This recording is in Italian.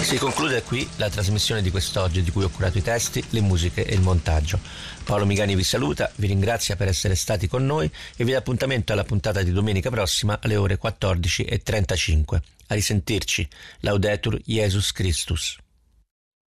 Si conclude qui la trasmissione di quest'oggi, di cui ho curato i testi, le musiche e il montaggio. Paolo Migani vi saluta, vi ringrazia per essere stati con noi e vi dà appuntamento alla puntata di domenica prossima alle ore 14:35. A risentirci. Laudetur Jesus Christus.